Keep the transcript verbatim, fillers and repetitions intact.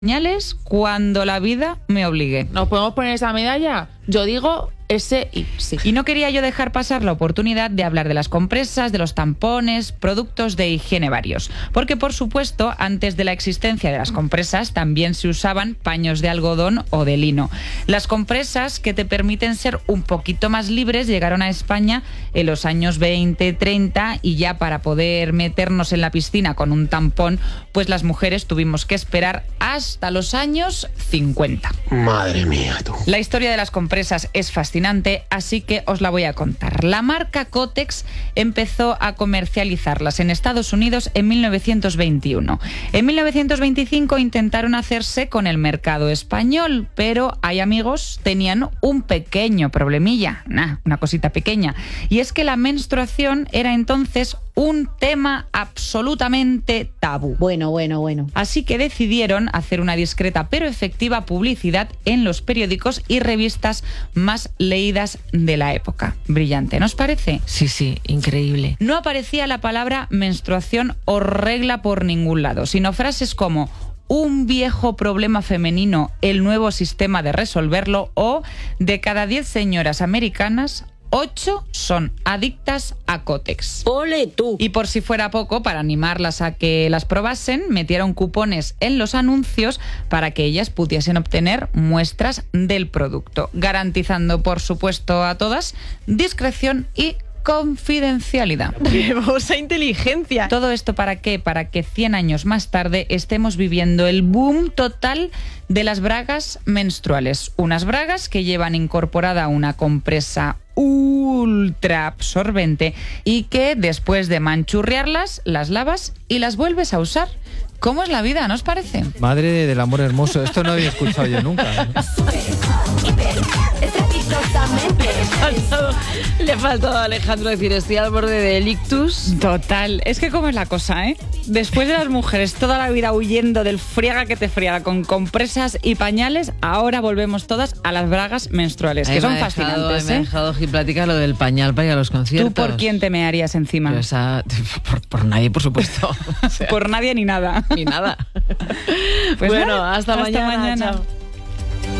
Pañales cuando la vida me obligue. ¿Nos podemos poner esa medalla? Yo digo ese y sí. Y no quería yo dejar pasar la oportunidad de hablar de las compresas, de los tampones, productos de higiene varios. Porque, por supuesto, antes de la existencia de las compresas también se usaban paños de algodón o de lino. Las compresas, que te permiten ser un poquito más libres, llegaron a España en los años veinte, treinta, y ya para poder meternos en la piscina con un tampón, pues las mujeres tuvimos que esperar hasta los años cincuenta. Madre mía, tú. La historia de las compresas es fascinante, así que os la voy a contar. La marca Kotex empezó a comercializarlas en Estados Unidos en mil novecientos veintiuno. En mil novecientos veinticinco intentaron hacerse con el mercado español, pero hay amigos, tenían un pequeño problemilla, nah, una cosita pequeña, y es que la menstruación era entonces un tema absolutamente tabú. Bueno, bueno, bueno. Así que decidieron hacer una discreta pero efectiva publicidad en los periódicos y revistas más leídas de la época. Brillante, ¿no os parece? Sí, sí, increíble. No aparecía la palabra menstruación o regla por ningún lado, sino frases como un viejo problema femenino, el nuevo sistema de resolverlo, o de cada diez señoras americanas, ocho son adictas a Kotex. ¡Ole tú! Y por si fuera poco, para animarlas a que las probasen, metieron cupones en los anuncios para que ellas pudiesen obtener muestras del producto, garantizando, por supuesto, a todas discreción y confidencialidad. ¡Hermosa inteligencia! ¿Todo esto para qué? Para que cien años más tarde estemos viviendo el boom total de las bragas menstruales. Unas bragas que llevan incorporada una compresa ultra absorbente y que después de manchurriarlas, las lavas y las vuelves a usar. ¿Cómo es la vida, no os parece? Madre del amor hermoso, esto no había escuchado yo nunca. Le ha faltado a Alejandro decir, estoy al borde del ictus. Total, es que cómo es la cosa, ¿eh? Después de las mujeres toda la vida huyendo del friaga que te friaga con compresas y pañales, ahora volvemos todas a las bragas menstruales, que son fascinantes, Me ha ¿eh? dejado Giplática lo del pañal para ir a los conciertos. ¿Tú por quién te mearías encima? Pues a, por, por nadie, por supuesto. O sea, por nadie ni nada. ni nada. Pues bueno, nada, hasta, hasta mañana. mañana. Chao.